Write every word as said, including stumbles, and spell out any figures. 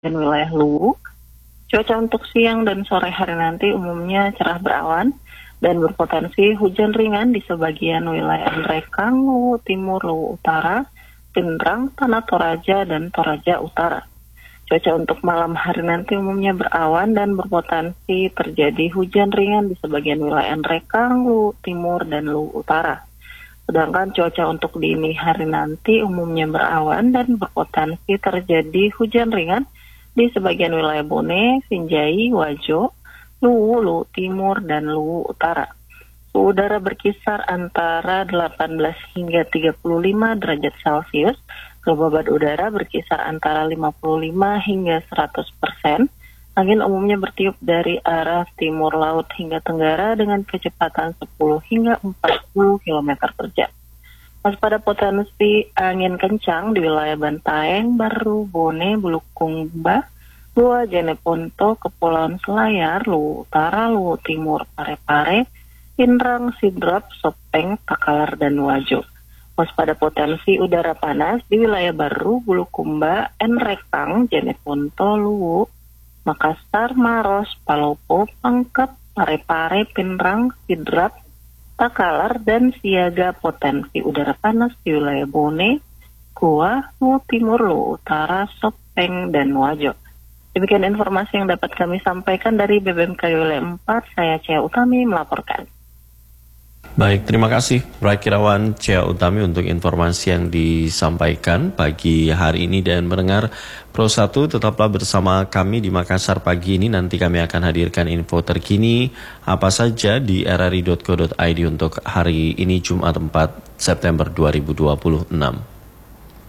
dan wilayah Luwu. Cuaca untuk siang dan sore hari nanti umumnya cerah berawan dan berpotensi hujan ringan di sebagian wilayah Nrekang, Luwu Timur, Luwu Utara, Pindrang, Tanah Toraja, dan Toraja Utara. Cuaca untuk malam hari nanti umumnya berawan dan berpotensi terjadi hujan ringan di sebagian wilayah Nrekang, Luwu Timur, dan Luwu Utara. Sedangkan cuaca untuk dini hari nanti umumnya berawan dan berpotensi terjadi hujan ringan di sebagian wilayah Bone, Sinjai, Wajo, Luwu, Luwu Timur, dan Luwu Utara. Suhu udara berkisar antara delapan belas hingga tiga puluh lima derajat Celcius. Kelembaban udara berkisar antara lima puluh lima hingga seratus persen. Angin umumnya bertiup dari arah timur laut hingga tenggara dengan kecepatan sepuluh hingga empat puluh kilometer per jam. Waspada potensi angin kencang di wilayah Bantaeng, Baru, Bone, Bulukumba, Goa, Jeneponto, Kepulauan Selayar, Luwu Utara, Luwu Timur, Parepare, Pindrang, Sidrap, Sopeng, Takalar, dan Wajo. Waspada potensi udara panas di wilayah Baru, Bulukumba, Nrekang, Jeneponto, Luwu, Makassar, Maros, Palopo, Pangkep, Parepare, Pindrang, Sidrap, Takalar, dan siaga potensi udara panas di wilayah Bone, Goa, Luwu Timur, Luwu Utara, Sopeng, dan Wajo. Demikian informasi yang dapat kami sampaikan dari B B M K Y Wilayah empat, saya Cia Utami melaporkan. Baik, terima kasih Prakirawan Cia Utami untuk informasi yang disampaikan pagi hari ini. Dan mendengar Pro satu, tetaplah bersama kami di Makassar pagi ini. Nanti kami akan hadirkan info terkini apa saja di r r i dot co dot i d untuk hari ini Jumat empat September dua ribu dua puluh enam.